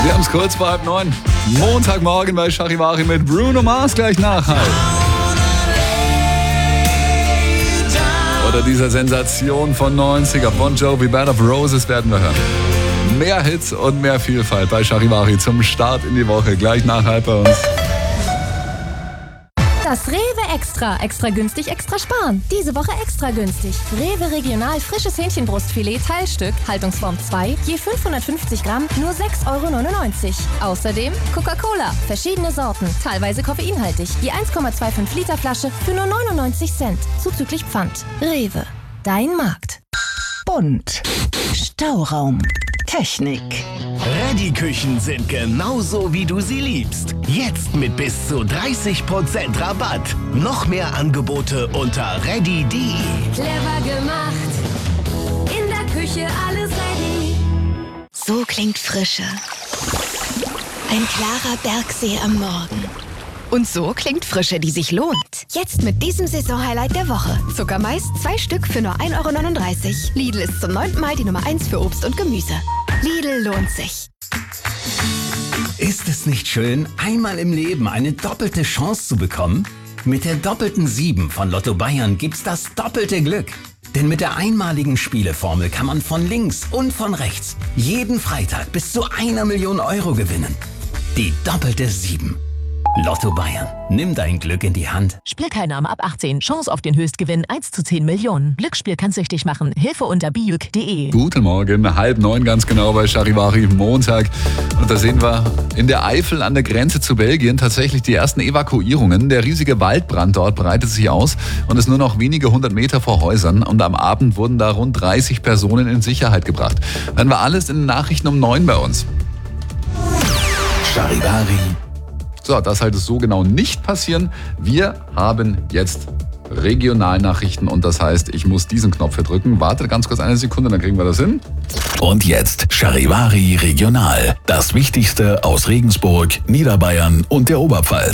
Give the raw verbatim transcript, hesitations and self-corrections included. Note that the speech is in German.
Wir haben es kurz vor halb neun. Montagmorgen bei Charivari mit Bruno Mars gleich nach halb. Oder dieser Sensation von neunziger Bon Jovi, Band of Roses werden wir hören. Mehr Hits und mehr Vielfalt bei Charivari zum Start in die Woche. Gleich nach halb bei uns. Das Rewe Extra. Extra günstig, extra sparen. Diese Woche extra günstig. Rewe Regional frisches Hähnchenbrustfilet Teilstück, Haltungsform zwei, je fünfhundertfünfzig Gramm, nur sechs Euro neunundneunzig. Außerdem Coca-Cola, verschiedene Sorten, teilweise koffeinhaltig. Je eins Komma fünfundzwanzig Liter Flasche für nur neunundneunzig Cent, zuzüglich Pfand. Rewe, dein Markt. Bunt. Stauraum. Technik. Reddy-Küchen sind genauso, wie du sie liebst. Jetzt mit bis zu dreißig Prozent Rabatt. Noch mehr Angebote unter reddy punkt de. Clever gemacht. In der Küche alles ready. So klingt Frische. Ein klarer Bergsee am Morgen. Und so klingt Frische, die sich lohnt. Jetzt mit diesem Saisonhighlight der Woche. Zuckermais, zwei Stück für nur ein Euro neununddreißig. Lidl ist zum neunten Mal die Nummer eins für Obst und Gemüse. Lidl lohnt sich. Ist es nicht schön, einmal im Leben eine doppelte Chance zu bekommen? Mit der doppelten sieben von Lotto Bayern gibt's das doppelte Glück. Denn mit der einmaligen Spieleformel kann man von links und von rechts jeden Freitag bis zu einer Million Euro gewinnen. Die doppelte sieben. Lotto Bayern. Nimm dein Glück in die Hand. Spielteilnahme ab achtzehn. Chance auf den Höchstgewinn eins zu zehn Millionen. Glücksspiel kann süchtig machen. Hilfe unter bijuk punkt de. Guten Morgen, halb neun ganz genau bei Charivari Montag. Und da sehen wir in der Eifel an der Grenze zu Belgien tatsächlich die ersten Evakuierungen. Der riesige Waldbrand dort breitet sich aus und ist nur noch wenige hundert Meter vor Häusern. Und am Abend wurden da rund dreißig Personen in Sicherheit gebracht. Dann war alles in den Nachrichten um neun bei uns. Charivari. So, das sollte so genau nicht passieren. Wir haben jetzt Regionalnachrichten und das heißt, ich muss diesen Knopf hier drücken. Warte ganz kurz eine Sekunde, dann kriegen wir das hin. Und jetzt Charivari Regional. Das Wichtigste aus Regensburg, Niederbayern und der Oberpfalz.